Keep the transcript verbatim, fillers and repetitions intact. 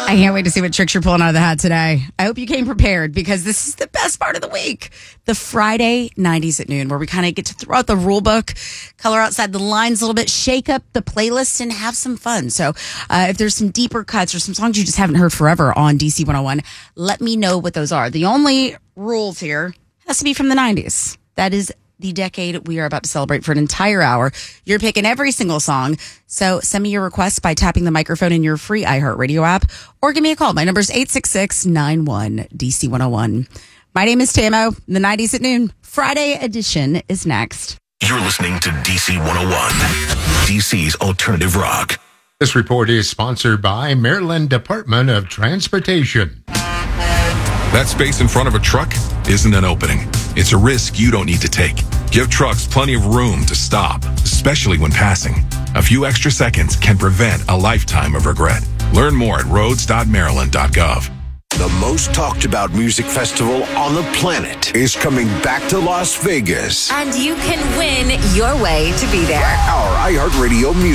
I can't wait to see what tricks you're pulling out of the hat today. I hope you came prepared because this is the best part of the week. The Friday nineties at noon, where we kind of get to throw out the rule book, color outside the lines a little bit, shake up the playlist, and have some fun. So uh, if there's some deeper cuts or some songs you just haven't heard forever on D C one oh one, let me know what those are. The only rules here has to be from the nineties. That is the decade we are about to celebrate for an entire hour. You're picking every single song. So send me your requests by tapping the microphone in your free iHeartRadio app or give me a call. My number is eight six six, nine one, D C one oh one. My name is Tamo. The nineties at noon. Friday edition is next. You're listening to D C one oh one, D C's alternative rock. This report is sponsored by Maryland Department of Transportation. That space in front of a truck isn't an opening. It's a risk you don't need to take. Give trucks plenty of room to stop, especially when passing. A few extra seconds can prevent a lifetime of regret. Learn more at roads dot maryland dot gov. The most talked about music festival on the planet is coming back to Las Vegas. And you can win your way to be there. Our iHeartRadio Music